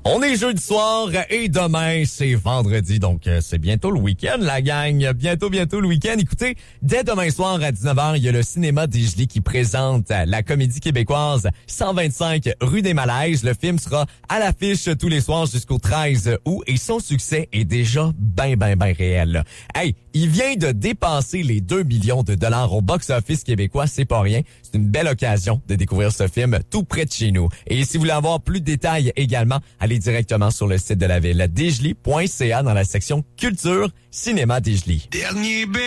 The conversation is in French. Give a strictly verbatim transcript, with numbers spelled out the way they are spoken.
On est jeudi soir et demain, c'est vendredi. Donc, euh, c'est bientôt le week-end, la gang. Bientôt, bientôt le week-end. Écoutez, dès demain soir à dix-neuf heures, il y a le Cinéma des Gelées qui présente la comédie québécoise cent vingt-cinq rue des Malaises. Le film sera à l'affiche tous les soirs jusqu'au treize août et son succès est déjà ben, ben, ben réel. Là. Hey, il vient de dépasser les deux millions de dollars au box-office québécois. C'est pas rien. C'est une belle occasion de découvrir ce film tout près de chez nous. Et si vous voulez avoir plus de détails également, allez directement sur le site de la ville, desgelées point c a dans la section Culture, Cinéma Desgelées. Dernier